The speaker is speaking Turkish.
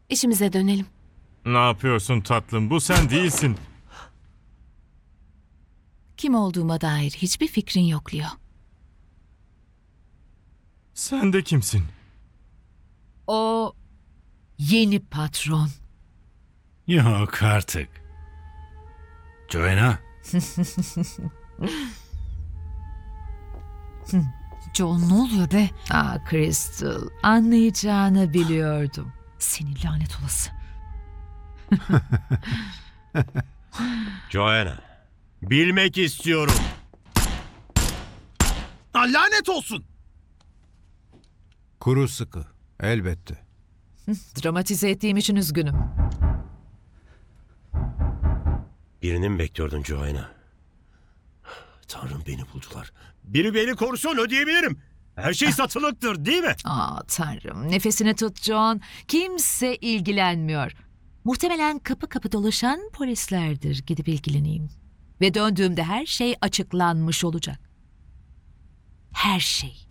İşimize dönelim. Ne yapıyorsun tatlım? Bu sen değilsin. Kim olduğuma dair hiçbir fikrin yok Leo. Sen de kimsin? O yeni patron. Yok artık. Joanna, John, ne oluyor be? Crystal, anlayacağını biliyordum. Seni lanet olası. Joanna, bilmek istiyorum. Lanet olsun. Kuru sıkı. Elbette. Dramatize ettiğim için üzgünüm. Birini mi bekliyordun Joanna? Tanrım, beni buldular. Biri beni korusun, ödeyebilirim. Her şey satılıktır değil mi? Tanrım, nefesini tut John. Kimse ilgilenmiyor. Muhtemelen kapı kapı dolaşan polislerdir. Gidip ilgileneyim. Ve döndüğümde her şey açıklanmış olacak. Her şey.